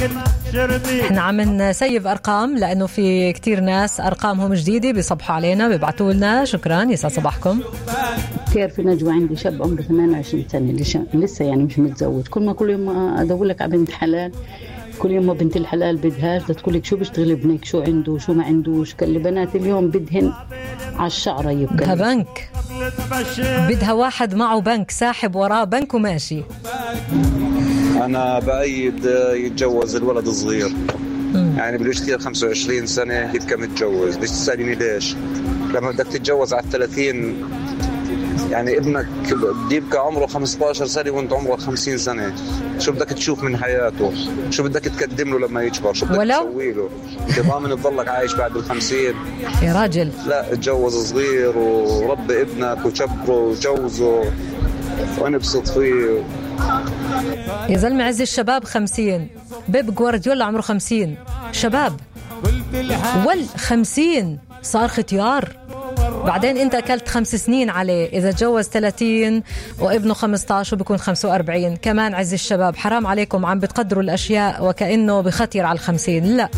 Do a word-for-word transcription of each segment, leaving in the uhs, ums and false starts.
احنا عم نسيب ارقام لانه في كتير ناس ارقامهم جديده بيصبحوا علينا بيبعتوا لنا. شكرا، يسعد صباحكم. بتعرفي نجوى، عندي شاب عمره ثمانية وعشرين سنه لسه يعني مش متزوج. كل ما كل يوم ادور لك على بنت حلال، كل يوم ما بنت الحلال بدهاش تقول لك شو بيشتغل ابنك، شو عنده شو ما عندوش. كل بنات اليوم بدهن على الشعره يبقى بدها بنك، بدها واحد معه بنك ساحب وراه بنك وماشي. أنا بأيد يتجوز الولد الصغير، يعني بدوش كثير خمسة وعشرين سنة يبقى متجوز. ليش تسأليني ليش؟ لما بدك تتجوز على الثلاثين، يعني ابنك بيبقى عمره خمسة عشر سنة وانت عمره خمسين سنة. شو بدك تشوف من حياته؟ شو بدك تقدم له لما يكبر؟ شو بدك تسوي له؟ انت ضامن تضلك عايش بعد الخمسين يا راجل؟ لا، اتجوز صغير وربي ابنك وشبره وجوزه ونبسط فيه. يا زلمة عز الشباب خمسين، بيب جوارديولا عمره خمسين، شباب والخمسين صار ختيار. بعدين انت اكلت خمس سنين عليه، اذا تجوز ثلاثين وابنه خمسة عشر وبيكون خمسة وأربعين كمان عز الشباب. حرام عليكم، عم بتقدروا الاشياء وكأنه بخطير على الخمسين. لا،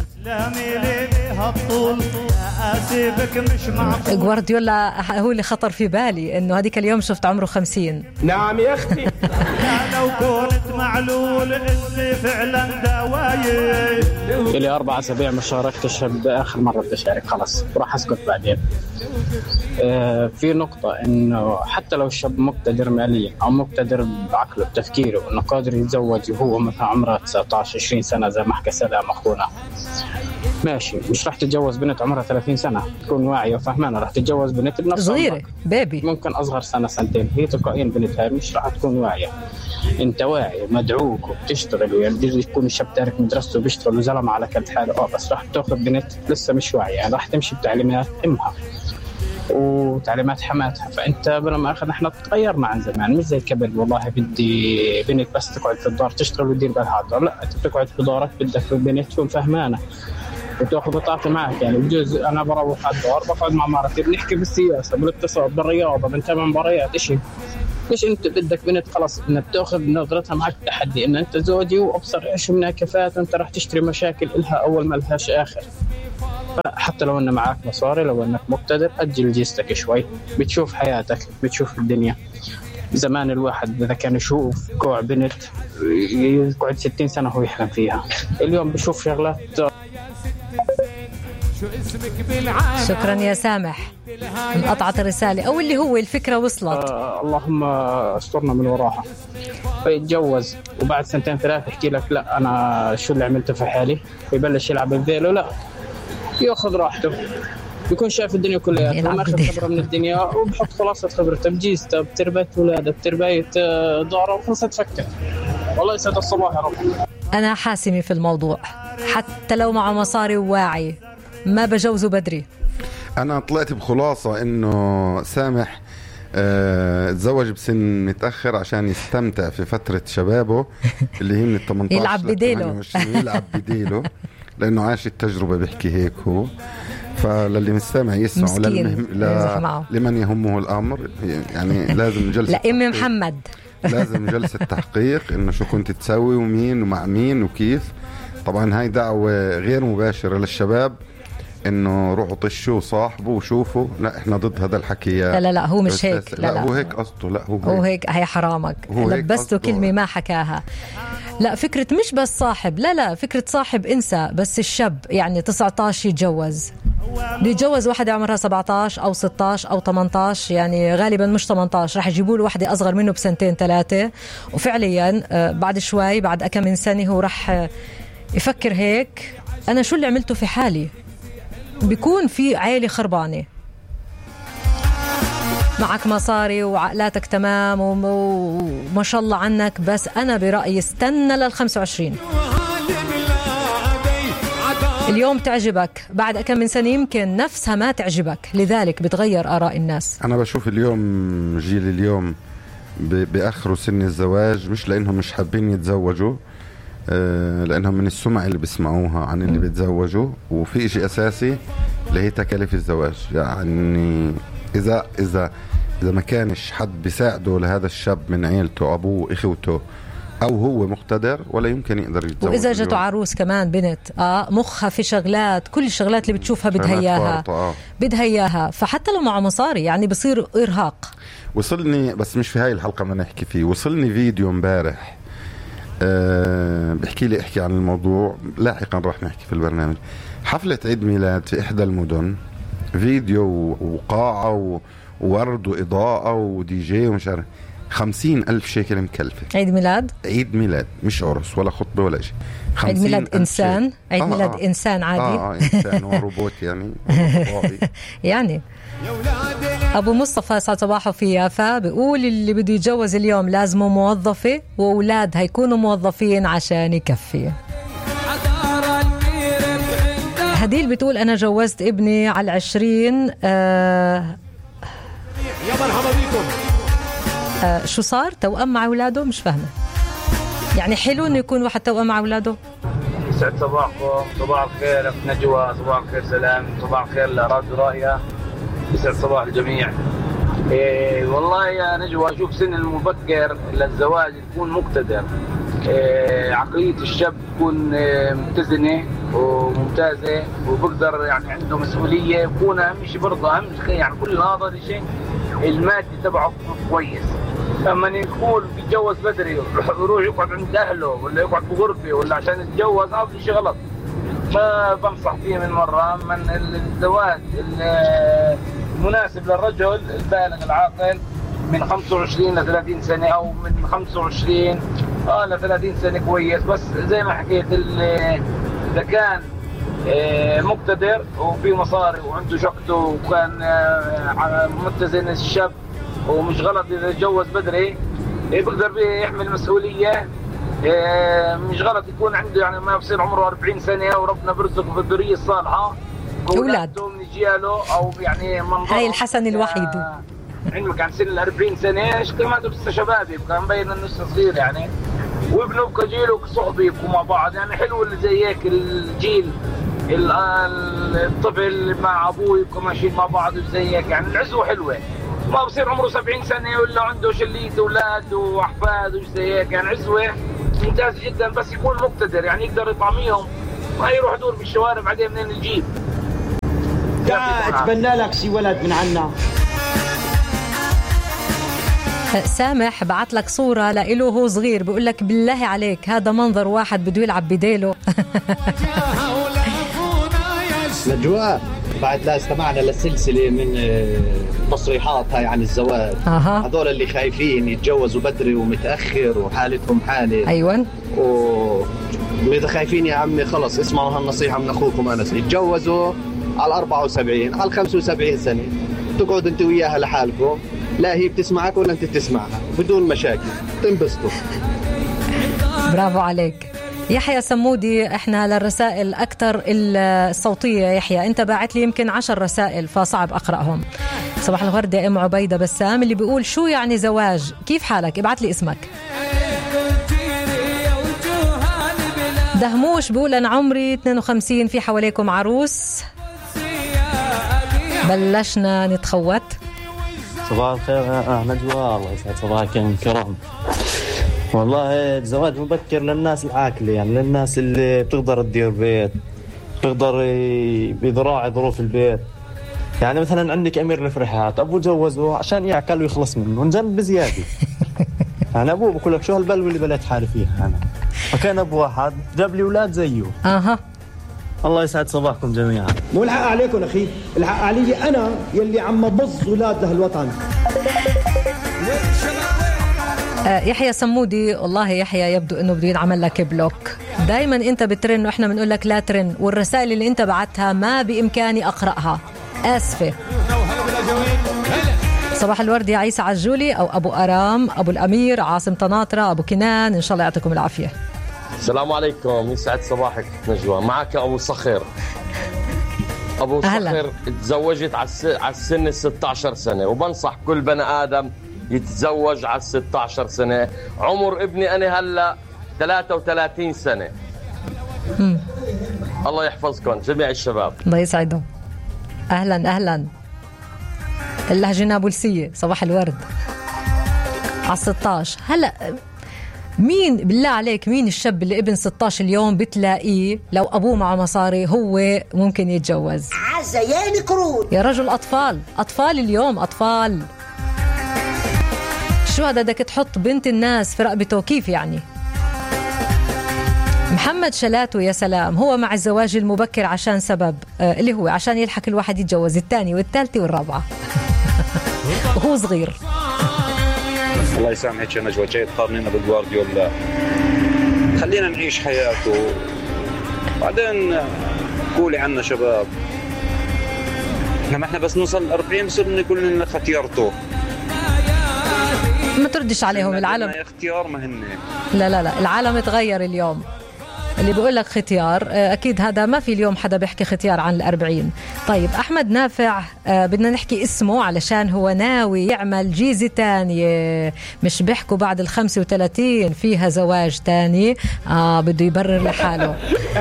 جوارديولا هو اللي خطر في بالي انه هذيك اليوم شفت عمره خمسين. نعم يا اختي. لو كنت معلول اللي فعلا دوايي. لي اربع اسابيع ما شاركتش، باخر مره بدي اشارك خلاص وراح اسكت بعدين. آه في نقطه انه حتى لو الشاب مقتدر ماليا او مقتدر بعقله بتفكيره انه قادر يتزوج وهو مثلا عمره تسعة عشر عشرين سنه زي ما حكى سلام اخونا، ماشي. مش راح تتجوز بنت عمرها ثلاثين سنة تكون واعية وفهمانة، راح تتجوز بنت بنفس صغيرة بيبي ممكن أصغر سنة سنتين، هي تلقائيا بنت هاي مش راح تكون واعية. أنت واعي ومدعوك وبتشتغل، ويعني يكون الشاب تارك مدرسته وبيشتغل وزلمة على كل حاله، آه بس راح تأخذ بنت لسه مش واعية، يعني راح تمشي بتعليمات أمها وتعليمات حماتها. فأنت لما أخذ إحنا تغيرنا عن زمان، مش زي قبل والله بدي بنت بس تقعد في الدار تشتغل وتدير بالها على الدار. لا، أنت بتقعد في دارك بدك بنت تكون فهمانة وتاخذ بطاقة معك. يعني بجوز أنا بروح على الدار بقعد مع مرتي بنحكي بالسياسة بالاقتصاد بالرياضة بنتابع مباريات إشي. مش أنت بدك بنت خلاص إنك تأخذ نظرتها معك تحدي إن أنت زوجي وأبصر إيش منها كفاءات وأنت راح تشتري مشاكل إلها أول ما لهاش آخر. حتى لو أن معك مصاري، لو أنك مقتدر أجل جيستك شوي، بتشوف حياتك بتشوف الدنيا. زمان الواحد إذا كان يشوف كوع بنت يقعد ستين سنة هو يحلم فيها، اليوم بشوف شغلات. شكرا يا سامح، انقطعت الرسالة أو اللي هو الفكرة وصلت. آه اللهم استرنا من وراها. فيتجوز وبعد سنتين ثلاثة يحكي لك لا أنا شو اللي عملته في حالي، ويبلش يلعب الذيل. لا، يأخذ راحته، يكون شايف الدنيا كلها وماخذ خبرة من الدنيا وبحط خلاصة خبرته بجيزته بتربية ولاده بتربية داره وخلصة تفكر. والله يسعد الصباح يا رب. أنا حاسمي في الموضوع، حتى لو معه مصاري وواعي ما بجوزه بدري. أنا طلعت بخلاصة إنه سامح آه تزوج بسن متأخر عشان يستمتع في فترة شبابه اللي هي من ثمانية عشر يلعب بديله يلعب بديله لأنه عاش التجربة بيحكي هيك هو. فللي مستمع يسمعوا للمهم لا لمن يهمه الأمر، يعني لازم جلسة لأم محمد لازم جلسة تحقيق إنه شو كنت تسوي ومين ومع مين وكيف. طبعا هاي دعوة غير مباشرة للشباب إنه روحوا طشوا صاحبوا وشوفوا. لا، إحنا ضد هذا الحكي. لا لا لا هو مش هيك. لا, لا, لا هو هيك قصده. لا هو هيك, هو هيك. هي حرامك لبسته كلمة ما حكاها. لا، فكرة مش بس صاحب، لا لا فكرة صاحب انسى، بس الشاب يعني تسعة عشر يتجوز، بيتجوز واحدة عمرها سبعة عشر أو ستة عشر أو ثمانية عشر، يعني غالبا مش ثمانية عشر، راح يجيبوا له واحدة أصغر منه بسنتين ثلاثة. وفعليا بعد شوي بعد كم من سنة هو راح يفكر هيك، أنا شو اللي عملته في حالي. بيكون في عائلة خربانة، معك مصاري وعقلاتك تمام وما شاء الله عنك، بس أنا برأيي استنى للخمسة وعشرين. اليوم تعجبك، بعد كم من سنة يمكن نفسها ما تعجبك، لذلك بتغير آراء الناس. أنا بشوف اليوم جيل اليوم بأخروا سن الزواج مش لأنهم مش حابين يتزوجوا، لأنهم من السمع اللي بيسمعوها عن اللي بيتزوجوا. وفي شيء أساسي اللي هي تكاليف الزواج. يعني إذا إذا إذا ما كانش حد بيساعده لهذا الشاب من عيلته، أبوه إخوته أو هو مقتدر ولا يمكن يقدر يتزوج. وإذا جاته عروس كمان بنت آه مخها في شغلات، كل الشغلات اللي بتشوفها بدها إياها آه. بدها إياها، فحتى لو معه مصاري يعني بصير إرهاق. وصلني بس مش في هاي الحلقة ما نحكي فيه، وصلني فيديو مبارح أه بحكي لي احكي عن الموضوع لاحقا راح نحكي في البرنامج. حفلة عيد ميلاد في إحدى المدن، فيديو وقاعة وورد وإضاءة ودي جي ومش عارف، خمسين ألف شيكل مكلفة. عيد ميلاد عيد ميلاد مش عرس ولا خطبة ولا شيء. عيد ميلاد إنسان شيء. عيد ميلاد آه إنسان عادي آه, آه إنسان وروبوت يعني يعني أبو مصطفى سعد صباحه في يافا بيقول اللي بده يتجوز اليوم لازمه موظفة وأولاد هيكونوا موظفين عشان يكفي. هديل بتقول أنا جوزت ابني على العشرين. آه يا مرحبا بكم. آه شو صار توأم مع أولاده؟ مش فاهمة يعني حلو إنه يكون واحد توأم مع أولاده. يسعد صباحكم، صباح الخير أخت نجوى، صباح الخير سلام، صباح الخير لراديو رؤيا، يسعد صباح الجميع. إيه والله يا نجوى أشوف سن المبكر للزواج يكون مقتدر، إيه عقلية الشاب تكون إيه متزنة وممتازة وبقدر يعني عنده مسؤولية، يكون أهم شيء برضه أهم شيء يعني كل هذا الشيء المادي تبعه كويس. لما يكون بيتجوز بدري ويروح يقعد عند أهله ولا يقعد بغرفة ولا عشان يتجوز، هذا شيء غلط. ما بنصح فيه من مرة من الزواج المناسب للرجل البالغ العاقل من خمسة وعشرين ل ثلاثين سنة أو من خمسة وعشرين آه ل ثلاثين سنة كويس. بس زي ما حكيت إذا كان مقتدر وفي مصاري وعنده شقته وكان متزن الشاب ومش غلط إذا يتجوز بدري، بيقدر يحمل مسؤولية. مش غلط يكون عنده يعني ما بصير عمره أربعين سنة وربنا برزقه بالذرية الصالحة أولاد من جياله أو يعني منظر. هاي الحسن الوحيد عندك عن سن الأربعين سنة إيش كمان لسه شباب يبقى مبين إنه لسه صغير يعني، وابنه كجيله كصحبه يبقوا مع بعض يعني حلو اللي زي هيك الجيل الطفل مع أبوه يبقوا ماشيين مع بعض وزي هيك يعني العزوة حلوة. ما بصير عمره سبعين سنة ولا عنده شلية أولاد وأحفاد وزي هيك يعني عزوة ممتاز جدا، بس يكون مقتدر يعني يقدر يطعميهم ما يروح يدور بالشوارع بعدين منين الجيب. اتبنى لك شي ولد من عنا. سامح بعت لك صورة لإله وهو صغير بيقول لك بالله عليك هذا منظر واحد بده يلعب بديله. نجوى بعد لا استمعنا للسلسلة من تصريحات هاي عن الزواج. أه. هذول اللي خايفين يتجوزوا بدري ومتأخر وحالتهم حالة. أيوة. وإذا خايفين يا عمي خلص اسمعوا هالنصيحة من أخوكم أنس، يتجوزوا على أربعة وسبعين على خمسة وسبعين سنة، تقعد أنت وياها لحالكم، لا هي بتسمعك ولا أنت بتسمعها بدون مشاكل تنبسطوا. برافو عليك يحيى سمودي. احنا للرسائل اكثر الصوتيه. يحيى انت باعت لي يمكن عشر رسائل فصعب اقراهم. صباح الورد يا ام عبيده بسام اللي بيقول شو يعني زواج، كيف حالك، ابعت لي اسمك. دهموش بيقول انا عمري اثنين وخمسين في حواليكم عروس بلشنا نتخوت. صباح الخير احمد والله يسعد صباحكم كرام. والله الزواج مبكر للناس العاقلة يعني للناس اللي بتقدر تدير بيت بتقدر بيراعي ظروف البيت. يعني مثلا عندك أمير الفرحات أبوه جوزه عشان يعقل ويخلص منه ونجنب بزيادة. أنا أبوه بقول لك شو هالبلوة اللي بليت حالي فيها أنا، فكان أبو واحد جاب لي أولاد زيه. أها الله يسعد صباحكم جميعا. مو الحق عليكم أخي، الحق علي أنا يلي عم بص أولاد لهالوطن. يحيى سمودي والله يحيى يبدو انه بده ينعمل لك بلوك. دائما انت بترن واحنا بنقول لك لا ترن، والرسائل اللي انت بعتها ما بامكاني اقراها، اسفه. صباح الورد يا عيسى عجولي او ابو ارام، ابو الامير، عاصم طناطره، ابو كنان، ان شاء الله يعطيكم العافيه. السلام عليكم، يسعد صباحك نجوى. معك ابو صخر. ابو صخر تزوجت على السن ستة عشر سنه، وبنصح كل بني ادم يتزوج على ستة عشر سنة. عمر ابني أنا هلأ ثلاثة وثلاثين سنة. مم. الله يحفظكم جميع الشباب. الله يسعده. أهلا أهلا. اللهجة نابلسية. صباح الورد على ستة عشر. هلأ مين بالله عليك مين الشاب اللي ابن ستة عشر اليوم بتلاقيه لو أبوه مع مصاري هو ممكن يتجوز؟ عزياني كرود يا رجل. أطفال أطفال اليوم أطفال. شو هذا بدك تحط بنت الناس في رقبته كيف يعني؟ محمد شلاتو يا سلام، هو مع الزواج المبكر عشان سبب آه اللي هو عشان يلحق الواحد يتجوز الثاني والثالثة والرابعة وهو صغير. الله يسامحك يا نجوى، جاي تقارنينا بالجوارديولا. خلينا نعيش حياته بعدين قولي عنا شباب. احنا احنا بس نوصل الأربعين بصير نقول لنا اختيارته. ما تردش عليهم العالم. اختيار ما هن. لا لا لا العالم تغير اليوم. اللي بيقول لك ختيار أكيد هذا ما في اليوم حدا بيحكي ختيار عن الأربعين. طيب أحمد نافع آه بدنا نحكي اسمه علشان هو ناوي يعمل جيزة تانية، مش بيحكوا بعد الخمسة وثلاثين فيها زواج تاني. آه بده يبرر لحاله.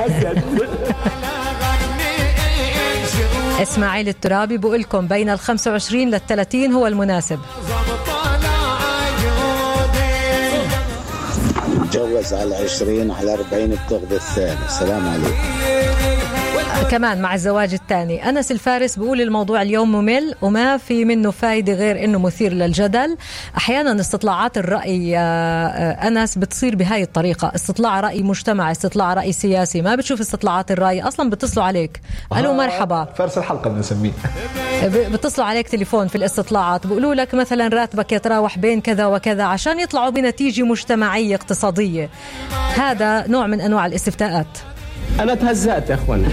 إسماعيل الترابي بقولكم بين الخمسة وعشرين للثلاثين هو المناسب. تجوز على عشرين على أربعين بتاخذ الثاني. السلام عليكم. كمان مع الزواج الثاني. أنس الفارس بقول الموضوع اليوم ممل وما في منه فايدة غير إنه مثير للجدل. أحيانا استطلاعات الرأي أنس بتصير بهاي الطريقة، استطلاع رأي مجتمع، استطلاع رأي سياسي، ما بتشوف استطلاعات الرأي أصلا. بتصلوا عليك ألو مرحبا فرس الحلقة بنسميه، بتصلوا عليك تليفون في الاستطلاعات بقولوا لك مثلا راتبك يتراوح بين كذا وكذا عشان يطلعوا بنتيجة مجتمعية اقتصادية. هذا نوع من أنواع الاستفتاءات. أنا تهزأت يا أخوان.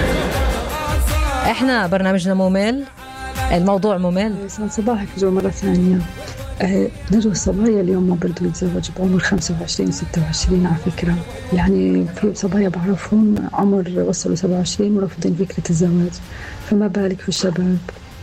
إحنا برنامجنا ممل، الموضوع ممل. صباحك جو مرة ثانية. أه نجوى الصبايا اليوم ما برضو يتزوج بعمر خمسة وعشرين ستة وعشرين على فكرة. يعني في صبايا بعرفهم عمر وصلوا سبعة وعشرين ورافضين فكرة الزواج، فما بالك في الشباب.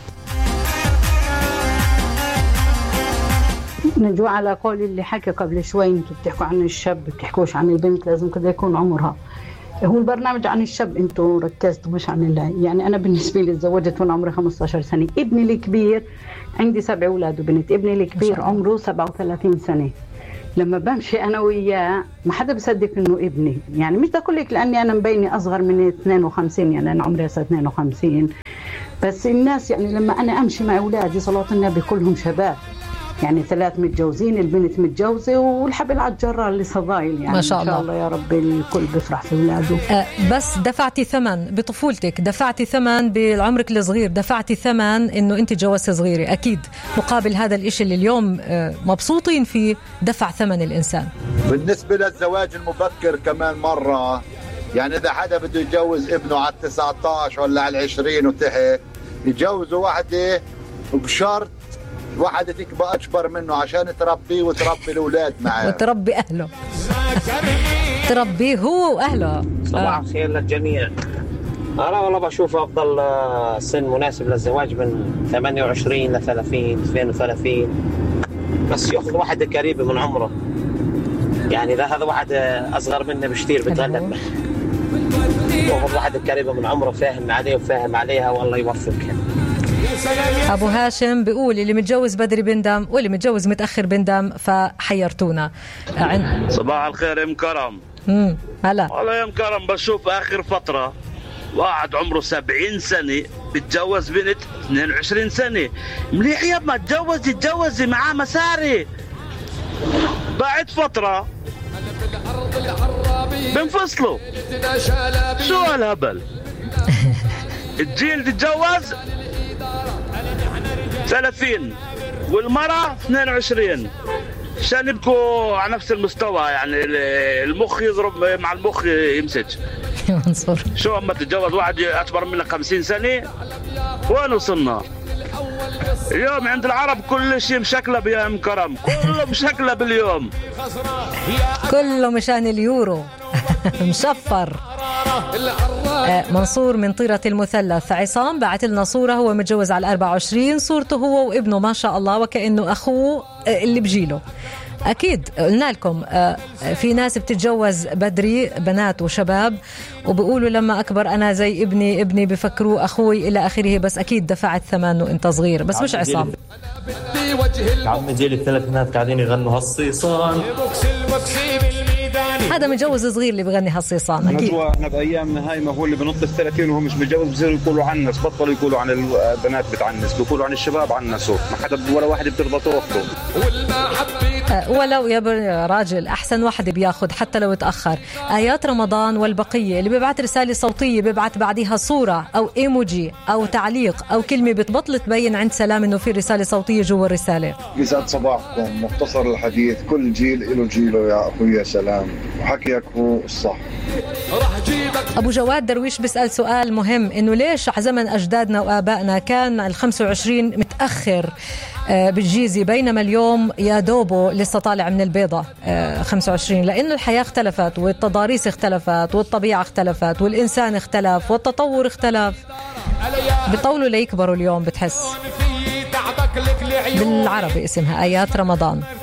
نجوى على قول اللي حكى قبل شوي، انتوا بتحكوا عن الشاب بتحكوش عن البنت، لازم كده يكون عمرها. هو البرنامج عن الشاب، انتوا ركزتوا مش عن الله. يعني انا بالنسبه لي تزوجت وانا عمري خمسة عشر سنه. ابني الكبير عندي سبع اولاد وبنت، ابني الكبير عمره سبعة وثلاثين سنه. لما بمشي انا وياه ما حدا بصدق انه ابني. يعني مش بدي اقول لك لاني انا مبيني اصغر من اثنين وخمسين، يعني انا عمري هسه اثنين وخمسين، بس الناس يعني لما انا امشي مع اولادي صلاه النبي كلهم شباب. يعني ثلاث متجوزين، البنت متجوزة والحبل على الجرة اللي صضايل. يعني ما شاء الله. إن شاء الله يا رب الكل بيفرح في أولاده. أه بس دفعتي ثمن بطفولتك، دفعتي ثمن بعمرك الصغير، دفعتي ثمن إنه أنت جوزت صغيرة. أكيد مقابل هذا الإشي اللي اليوم أه مبسوطين فيه دفع ثمن الإنسان. بالنسبة للزواج المبكر كمان مرة، يعني إذا حدا بده يجوز ابنه على التسعة عشر ولا على العشرين وتحت، يجوزوا واحدة وبشرط واحدة تبقى أكبر منه عشان تربيه وتربي الأولاد معاه وتربي أهله. تربيه هو وأهله. صباح الخير للجميع. أنا والله بشوف أفضل سن مناسب للزواج من ثمانية وعشرين ل ثلاثين اثنين وثلاثين، بس يأخذ واحدة قريبة من عمره. يعني إذا هذا واحد أصغر منه بشتير بتغلب، يأخذ واحدة قريبة من عمره فاهم عليه وفاهم عليها والله يوفقها. أبو هاشم بيقول اللي متجوز بدري بندم واللي متجوز متأخر بندم، فحيرتونا. عند... صباح الخير يا ام كرم. امم هلا والله يا ام كرم بشوف آخر فترة واحد عمره سبعين سنة بتجوز بنت اثنين وعشرين سنة. مليح يا ما تجوزي تجوزي معاه مساري. بعد فترة بنفصلوا. شو هالهبل؟ الجيل تتجوز ثلاثين والمرأة اثنين وعشرين عشان يبقوا على نفس المستوى. يعني المخ يضرب مع المخ يمسك. منصور شو اما تتجوز واحد اكبر منك خمسين سنة؟ وين وصلنا؟ اليوم عند العرب كل شيء مشكلة يا ام كرم، كله مشكلة باليوم، كله مشان اليورو. مشفر. منصور من طيرة المثلث. عصام بعت لنا صورة هو متجوز على أربعة وعشرين، صورته هو وابنه ما شاء الله وكأنه أخوه اللي بجيله. أكيد قلنا لكم في ناس بتتجوز بدري بنات وشباب وبيقولوا لما أكبر أنا زي ابني ابني بفكروا أخوي إلى آخره، بس أكيد دفعت ثمن وإنت صغير. بس مش عصام. عم جيل الثلاثينات قاعدين يغنوا هالصيصان، هذا متجوز صغير اللي بغني هالصيصان. أكيد احنا بايامنا هاي ما هو اللي بنط الثلاثين وهو مش متجوز بصيروا يقولوا عنس، بطلوا يقولوا عن البنات بتعنس، بيقولوا عن الشباب عنسوا، ما حدا ولا واحد بتربطوا اخته. ولو يا راجل احسن واحد بياخد حتى لو تاخر. ايات رمضان والبقيه اللي بيبعت رساله صوتيه بيبعت بعديها صوره او ايموجي او تعليق او كلمه بتبطل تبين عند سلام انه في رساله صوتيه جوا الرساله. يسعد صباحكم. مختصر الحديث، كل جيل له جيله يا اخويا سلام، وحكيك هو الصح. ابو جواد درويش بيسال سؤال مهم، انه ليش على زمن اجدادنا وابائنا كان ال خمسة وعشرين متاخر بالجيزي بينما اليوم يا دوبه لسه طالع من البيضة خمسة وعشرين؟ لأنه الحياة اختلفت والتضاريس اختلفت والطبيعة اختلفت والإنسان اختلف والتطور اختلف. بيطولوا ليكبروا اليوم. بتحس بالعربي اسمها آيات رمضان.